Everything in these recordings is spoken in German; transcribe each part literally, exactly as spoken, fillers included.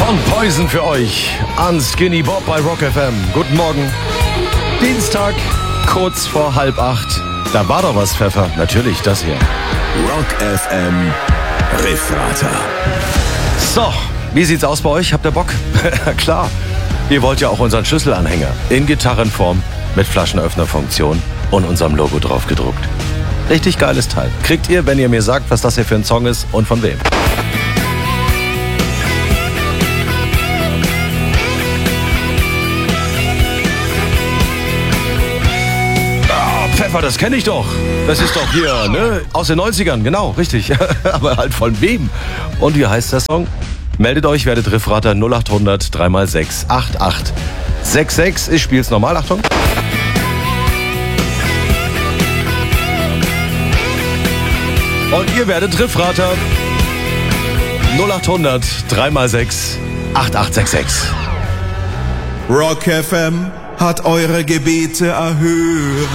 Von Poison für euch an Skinny Bob bei Rock F M. Guten Morgen. Dienstag, kurz vor halb acht. Da war doch was, Pfeffer. Natürlich das hier. Rock F M Refrater. So, wie sieht's aus bei euch? Habt ihr Bock? Klar. Ihr wollt ja auch unseren Schlüsselanhänger in Gitarrenform mit Flaschenöffnerfunktion und unserem Logo drauf gedruckt. Richtig geiles Teil. Kriegt ihr, wenn ihr mir sagt, was das hier für ein Song ist und von wem. Pfeffer, das kenne ich doch. Das ist doch hier, ne? Aus den neunzigern, genau, richtig. Aber halt von wem? Und wie heißt der Song? Meldet euch, werdet Riffrater null acht hundert drei mal sechs acht acht sechs sechs. Ich spiel's normal, Achtung. Und ihr werdet Riffrater null acht hundert drei mal sechs acht acht sechs sechs. Rock F M hat eure Gebete erhört.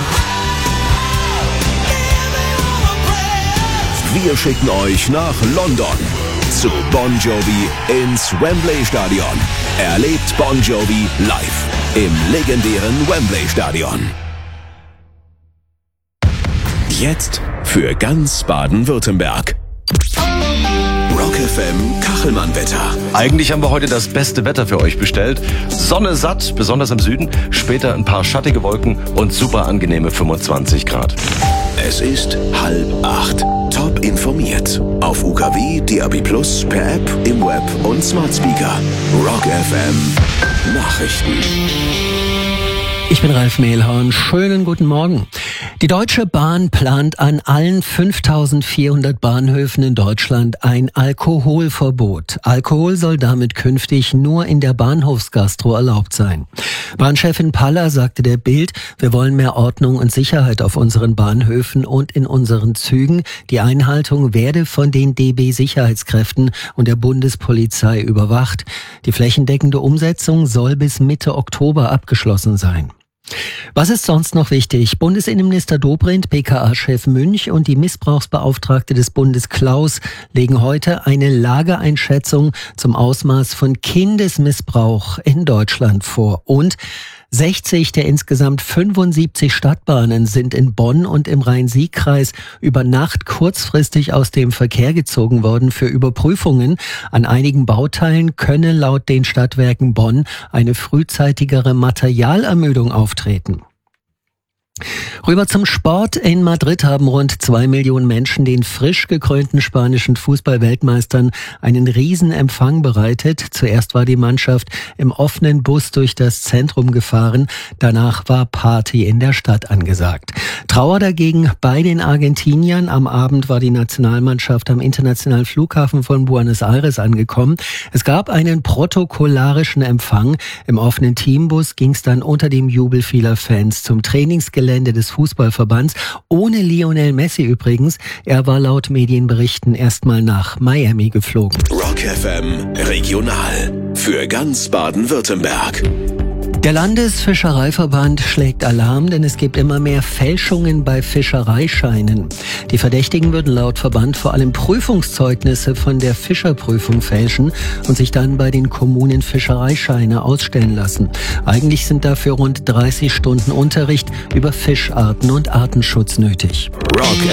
Wir schicken euch nach London zu Bon Jovi ins Wembley Stadion. Erlebt Bon Jovi live im legendären Wembley Stadion. Jetzt für ganz Baden-Württemberg. Rock F M Kachelmann-Wetter. Eigentlich haben wir heute das beste Wetter für euch bestellt. Sonne satt, besonders im Süden. Später ein paar schattige Wolken und super angenehme fünfundzwanzig Grad. Es ist halb acht. Top informiert. Auf U K W, D A B Plus, per App, im Web und Smart Speaker. Rock F M Nachrichten. Ich bin Ralf Mehlhorn. Schönen guten Morgen. Die Deutsche Bahn plant an allen fünftausendvierhundert Bahnhöfen in Deutschland ein Alkoholverbot. Alkohol soll damit künftig nur in der Bahnhofsgastro erlaubt sein. Bahnchefin Paller sagte der Bild, wir wollen mehr Ordnung und Sicherheit auf unseren Bahnhöfen und in unseren Zügen. Die Einhaltung werde von den D B-Sicherheitskräften und der Bundespolizei überwacht. Die flächendeckende Umsetzung soll bis Mitte Oktober abgeschlossen sein. Was ist sonst noch wichtig? Bundesinnenminister Dobrindt, B K A-Chef Münch und die Missbrauchsbeauftragte des Bundes Klaus legen heute eine Lageeinschätzung zum Ausmaß von Kindesmissbrauch in Deutschland vor. Und sechzig der insgesamt fünfundsiebzig Stadtbahnen sind in Bonn und im Rhein-Sieg-Kreis über Nacht kurzfristig aus dem Verkehr gezogen worden für Überprüfungen. An einigen Bauteilen könne laut den Stadtwerken Bonn eine frühzeitigere Materialermüdung auftreten. Rüber zum Sport. In Madrid haben rund zwei Millionen Menschen den frisch gekrönten spanischen Fußball-Weltmeistern einen Riesenempfang bereitet. Zuerst war die Mannschaft im offenen Bus durch das Zentrum gefahren. Danach war Party in der Stadt angesagt. Trauer dagegen bei den Argentiniern. Am Abend war die Nationalmannschaft am internationalen Flughafen von Buenos Aires angekommen. Es gab einen protokollarischen Empfang. Im offenen Teambus ging es dann unter dem Jubel vieler Fans zum Trainingsgelände des Fußballverbands, ohne Lionel Messi übrigens. Er war laut Medienberichten erstmal nach Miami geflogen. Rock F M Regional für ganz Baden-Württemberg. Der Landesfischereiverband schlägt Alarm, denn es gibt immer mehr Fälschungen bei Fischereischeinen. Die Verdächtigen würden laut Verband vor allem Prüfungszeugnisse von der Fischerprüfung fälschen und sich dann bei den Kommunen Fischereischeine ausstellen lassen. Eigentlich sind dafür rund dreißig Stunden Unterricht über Fischarten und Artenschutz nötig. Rock